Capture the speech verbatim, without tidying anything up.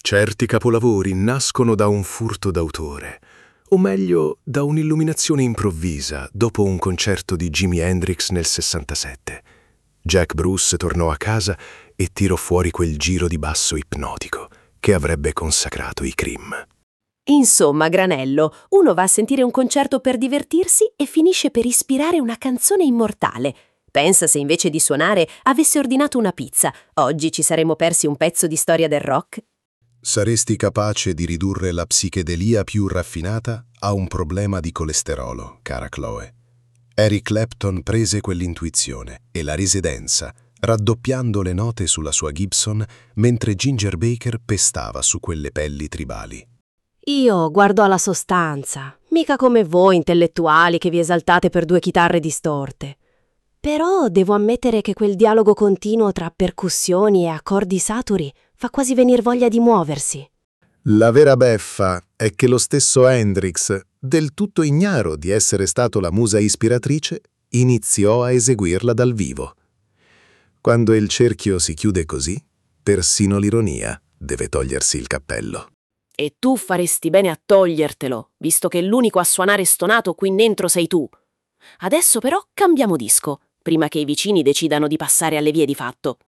Certi capolavori nascono da un furto d'autore, o meglio, da un'illuminazione improvvisa dopo un concerto di Jimi Hendrix nel sessantasette. Jack Bruce tornò a casa e tirò fuori quel giro di basso ipnotico che avrebbe consacrato i Cream. Insomma, Granello, uno va a sentire un concerto per divertirsi e finisce per ispirare una canzone immortale. Pensa se invece di suonare avesse ordinato una pizza. Oggi ci saremmo persi un pezzo di storia del rock. Saresti capace di ridurre la psichedelia più raffinata a un problema di colesterolo, cara Chloe. Eric Clapton prese quell'intuizione e la rese densa, raddoppiando le note sulla sua Gibson mentre Ginger Baker pestava su quelle pelli tribali. Io guardo alla sostanza, mica come voi intellettuali che vi esaltate per due chitarre distorte. Però devo ammettere che quel dialogo continuo tra percussioni e accordi saturi fa quasi venir voglia di muoversi. La vera beffa è che lo stesso Hendrix, del tutto ignaro di essere stato la musa ispiratrice, iniziò a eseguirla dal vivo. Quando il cerchio si chiude così, persino l'ironia deve togliersi il cappello. E tu faresti bene a togliertelo, visto che l'unico a suonare stonato qui dentro sei tu. Adesso però cambiamo disco, prima che i vicini decidano di passare alle vie di fatto.